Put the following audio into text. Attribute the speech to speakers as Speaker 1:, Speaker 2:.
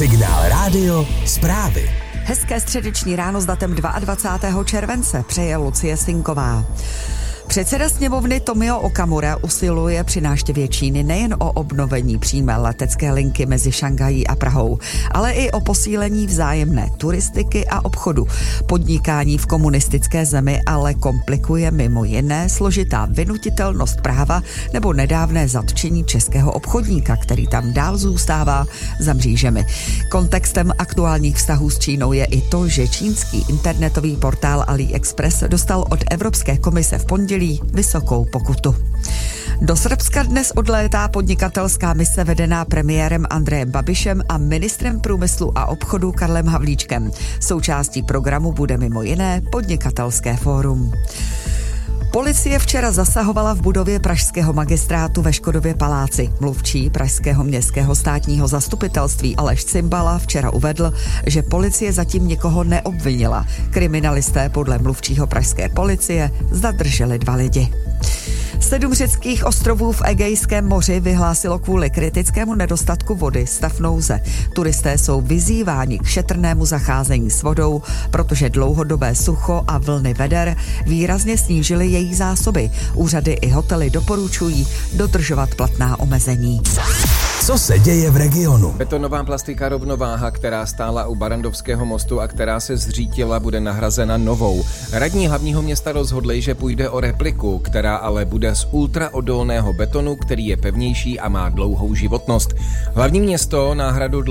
Speaker 1: Signál Rádio zprávy.
Speaker 2: Hezké středeční ráno s datem 22. července přeje Lucie Sinková. Předseda sněmovny Tomio Okamura usiluje při návštěvě Číny nejen o obnovení přímé letecké linky mezi Šanghají a Prahou, ale i o posílení vzájemné turistiky a obchodu. Podnikání v komunistické zemi ale komplikuje mimo jiné složitá vynutitelnost práva nebo nedávné zatčení českého obchodníka, který tam dál zůstává za mřížemi. Kontextem aktuálních vztahů s Čínou je i to, že čínský internetový portál AliExpress dostal od Evropské komise v pondělí vysokou pokutu. Do Srbska dnes odlétá podnikatelská mise vedená premiérem Andrejem Babišem a ministrem průmyslu a obchodu Karlem Havlíčkem. Součástí programu bude mimo jiné podnikatelské fórum. Policie včera zasahovala v budově pražského magistrátu ve Škodově paláci. Mluvčí pražského městského státního zastupitelství Aleš Cimbala včera uvedl, že policie zatím nikoho neobvinila. Kriminalisté podle mluvčího pražské policie zadrželi 2 lidi. 7 řeckých ostrovů v Egejském moři vyhlásilo kvůli kritickému nedostatku vody stav nouze. Turisté jsou vyzýváni k šetrnému zacházení s vodou, protože dlouhodobé sucho a vlny veder výrazně snížily jejich zásoby. Úřady i hotely doporučují dodržovat platná omezení.
Speaker 1: Co se děje v regionu?
Speaker 3: Betonová plastika Rovnováha, která stála u Barrandovského mostu a která se zřítila, bude nahrazena novou. Radní hlavního města rozhodli, že půjde o repliku, která ale bude z ultraodolného betonu, který je pevnější a má dlouhou životnost. Hlavní město náhradu